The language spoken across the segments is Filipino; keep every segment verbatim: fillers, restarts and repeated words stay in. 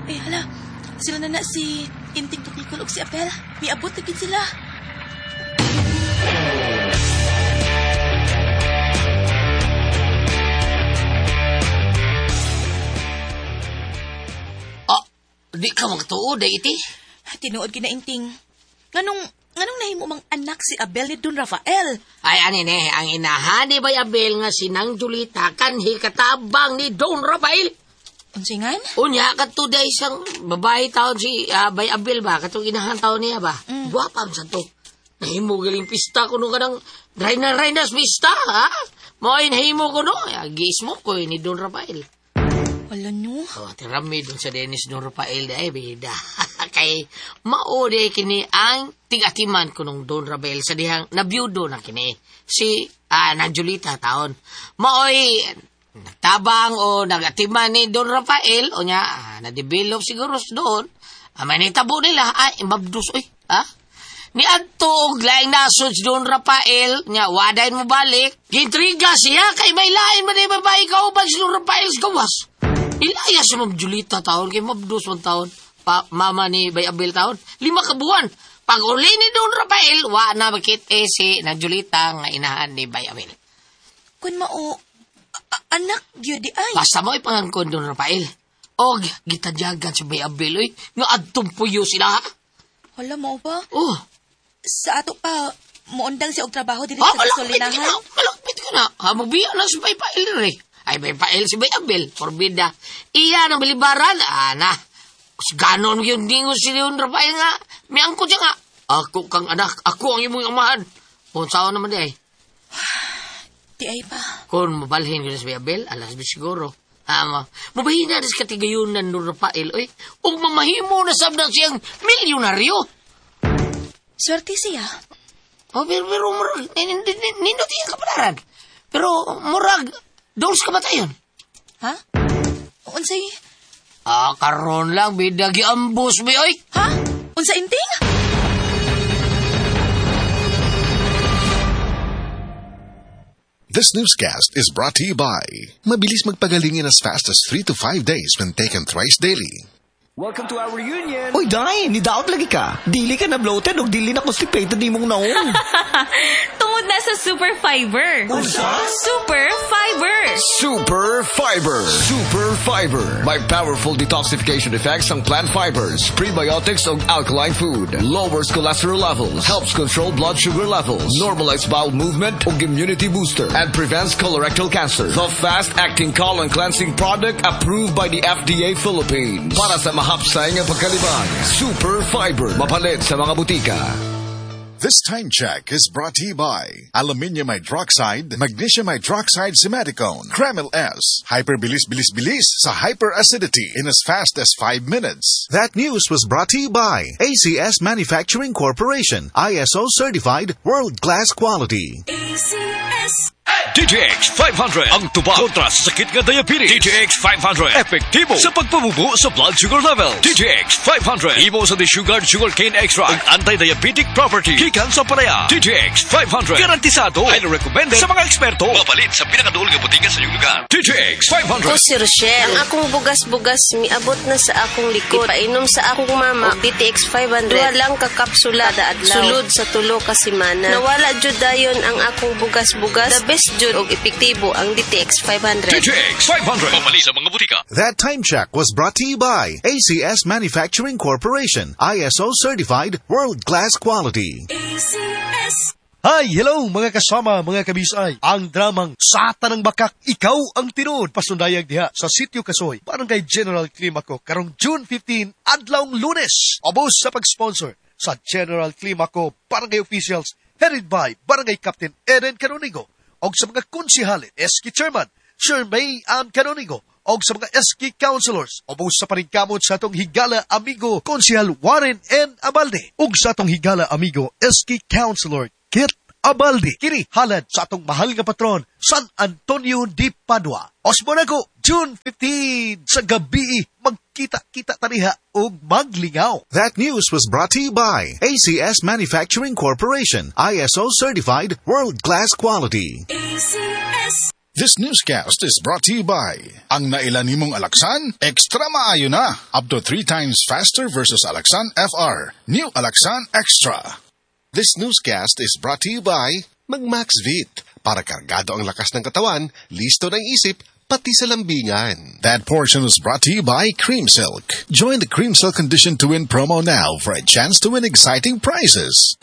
Eh, hala. Sila na na si Inting Tukikol o si Abel. May abot na gid sila. Ah, di ka magtuod, eh, iti? Tinuod gina Inting. Nganong, nganong nahimo mang anak si Abel ni Don Rafael? Ay, anin eh, ang inahan ni Bay Abel nga si Nang Julita kanhi katabang ni Don Rafael. Unsingan? Unya, katuday isang babae taon si uh, Bay Abel ba? Katong inahan taon niya ba? Mm. Guwapam sa to. Nahimo galing pista ko nung kanang Rainas pista, ha? Mo'y nahimo ko no. Agis mo ko ni Don Rafael. Wala nyo? Oh, tirami dun sa Dennis Don Rafael da eh, beda. Kay maode kini ang tigatiman ko nung Don Rafael sa dihang nabiyudo na kini. Si uh, Nang Julita taon. Maoy nagtabang o nagatiman ni Don Rafael o niya, ah, na-develop siguro doon. Ah, may nitabo nila, ay, mabdus, oy, ha? Ni adto og laing nasod si Don Rafael, niya, wadain mo balik, gintriga siya, kay may lain man yung babae kauban si Don Rafael sa gawas. Ilaya si Ma'am Julita taon, kay mabdus one taon, pa, mama ni Bay Abel taon, lima kabuan. Pag uli ni Don Rafael, wa na makit eh si Nang Julita nga inahan ni Bay Abel. Kun mao, anak gyud di ay. Basta mo ipangangkon Don Rafael. Og gitadyagan si Bay Abel oy, nga adtong puyo sila. Hala mo ba? Oh. Sa ato pa muundang si og trabaho diri ah, sa gasolinahan. Ah, malapit ko na. Hamubiya na si Bay Abel re. Ay Bay Abel si Bay Abel, forbida. Iya nang bilibaran ana. Ganon yun dingo si Don Rafael nga. Miangko siya nga. Ako kang anak, ako ang imong amahan. Unsaon naman di ay. Di ay pa. Kung mabalhin ko na si Abel, alas ba siguro. Ama, mabahin na sa katigayunan ng Rafael, oy. Kung mamahimo na sabdang siyang milyonaryo. Swerte siya. Oh, pero, pero murag, nindot yung kapalaran. Pero, murag, dols ka ba tayo? Ha? Unsay? Ah, karon lang, bidagi ambus, may, oy. Ha? Unsa Inting? This newscast is brought to you by Mabilis magpagaling in as fast as three to five days when taken thrice daily. Welcome to our reunion! Uy, Day, nidaot lagi ka. Dili ka na bloated o dili na constipated di mong naong. Tungod na sa Super Fiber. Unsa? Super Fiber! Super Fiber! Super Fiber! May powerful detoxification effects ang plant fibers, prebiotics o alkaline food. Lowers cholesterol levels, helps control blood sugar levels, normalize bowel movement o immunity booster, and prevents colorectal cancer. The fast-acting colon cleansing product approved by the F D A Philippines. Para sa mahapsay nga pagkalibang, Super Fiber, mapalit sa mga butika. This time check is brought to you by Aluminium Hydroxide, Magnesium Hydroxide Simaticone, Kremil S, Hyperbilis Bilis Bilis sa hyperacidity in as fast as five minutes. That news was brought to you by A C S Manufacturing Corporation, I S O certified, world-class quality. A C S D T X five hundred ang tubag kontra sa sakit nga diabetes. D T X five hundred epektibo sa pagpamubo sa blood sugar level. D T X five hundred imo sa desugared sugarcane extract ang anti-diabetic property gikan sa palaya. D T X five hundred garantisado ay recommended sa mga eksperto. Mapalit sa pinakaduol nga butika sa iyong lugar. D T X five hundred. O si Rochelle, ang akong bugas-bugas miabot na sa akong likod. Ipainom sa akong mama D T X five hundred. Duha lang ka kapsula kada adlaw. Sulod sa tulo ka semana. Nawala jud dayon ang akong bugas-bugas. The best jud og epektibo ang D T X five hundred. D T X five hundred. Mamali sa mga butika. That time check was brought to you by A C S Manufacturing Corporation, I S O certified, world-class quality. A C S Hi, hello mga kasama, mga kabisay. Ang dramang Sata ng Bakak, ikaw ang tinuod pasundayag diha sa Sitio Kasoy, Barangay General Climaco, karong June fifteenth, adlawng Lunes. Obos sa pag-sponsor sa General Climaco Barangay Officials, headed by Barangay Captain Eden Canonigo, og sa mga konsihalin, S K Chairman, Shermay Ann Canonigo, og sa mga S K Councilors, obos sa paningkamot sa atong higala amigo, Konsihal Warren N. Abalde, og sa atong higala amigo, S K Councilor Kit Abalde, kini halad sa atong mahal nga patron, San Antonio de Padua. Osmonago, June fifteenth, sa gabi, magkita-kita taniha o maglingaw. That news was brought to you by A C S Manufacturing Corporation, I S O certified, world-class quality. A C S This newscast is brought to you by ang nailan nimong Alaksan, extra maayo na. Up to three times faster versus Alaksan F R. New Alaksan Extra. This newscast is brought to you by Mag-MaxVit. Para kargado ang lakas ng katawan, listo ng isip, pati sa lambingan. That portion is brought to you by Cream Silk. Join the Cream Silk Condition to Win promo now for a chance to win exciting prizes.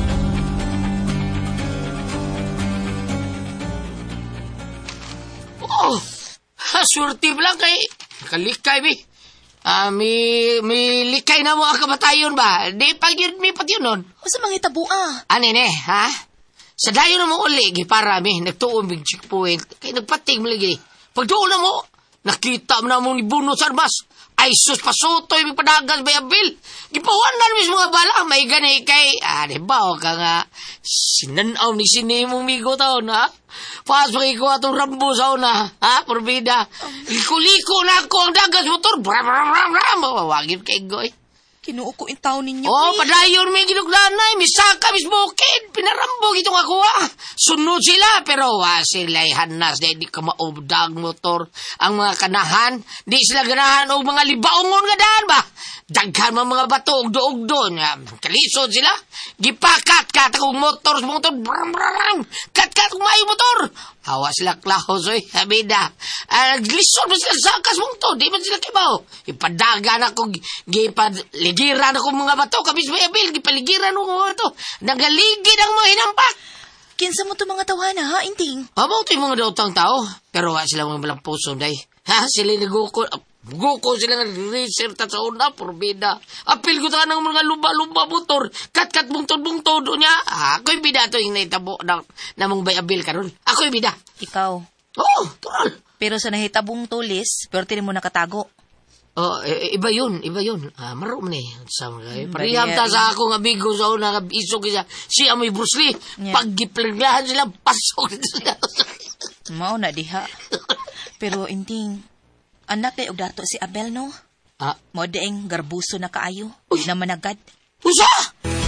Oh, swerte lang kay kalikay bi. Ah, mi mi likay na mo ang kamatayon ba? Di pag yun mi pati yun nun. O sa mga tabua. Ani ne, ha? Sa dayo na mo uli, para mi, nagtuon big checkpoint, kay nagpating mo lagi. Pag doon na mo, nakita mo na mo ni Buno sa armas. Ay, sus, pasutoy, may padagas, may abil. Gipawan na namin mga bala, may gani kay, ah, di ba, o ka nga, sinanaw ni sinimong migo taon, ha? Pasok ko atong rambo sa una, ha, porbida. Liko-liko na ako ang dagas motor, bram, bram, bram, bram, mawagin kay Goy. Kinuo ko yung taon ninyo. Oh, eh. padayon may ginuglanay, misaka, misbukid, pinarambog itong ako, ah. Sunod sila, pero wa sila'y hanas, dahil di ka maubdag motor. Ang mga kanahan, di sila ganahan o mga libaongon nga daan ba? Daghan mga mga bato, ugdo-ugdo, kalisod sila. Gipakat kat akong motor sa motor, bram, bram, kat-kat akong mayo motor. Hawa sila klahos, oy, habida. Uh, Glisod mo sila sa akas mong to, di man sila kibaw. Ipadagan ako, gipaligiran ako mga bato, kabis may abil, gipaligiran ako mga bato. Nagaligid ang mga hinampak. Kinsa mo to mga tawana, ha, Inting? Aba, ito yung mga daotang tao, pero wa sila mga balang puso, day. Ha, sila naguko, guko sila nag-research sa una, porbida. Apil ko ta ng mga lumba-lumba motor, kat-kat bungtod-bungtod niya. Ah, ako'y bida to yung naitabo na, na mong bayabil karon. Ako'y bida. Ikaw. Oo, oh, tural. Pero sa nahitabong tulis, pero tinin mo nakatago. Oh, e- iba yun, iba yun. Ah, maro man eh. Sa mga, pariham ta sa akong amigo sa una, isog siya, si Amoy Bruce Lee. Yeah. Pag-giplaglahan sila, pasok sila. Mao na diha. Pero Inting, anak kay og dato si Abel, no? Ah? Mo daing garbuso na kaayo, na managad. Usa?